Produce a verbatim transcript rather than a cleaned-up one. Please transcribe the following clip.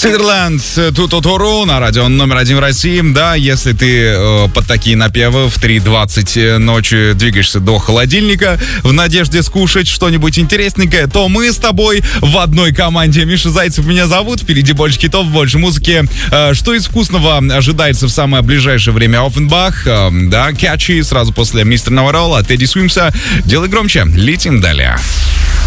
Сидерленд, Тутутуру на радио номер один в России. Да, если ты э, под такие напевы в три двадцать ночи двигаешься до холодильника в надежде скушать что-нибудь интересненькое, то мы с тобой в одной команде. Миша Зайцев меня зовут. Впереди больше хитов, больше музыки. Э, что из вкусного ожидается в самое ближайшее время? Оффенбах, э, да, Catchy, сразу после Мистер Наварол от Тедди Свимса. Делай громче, летим далее.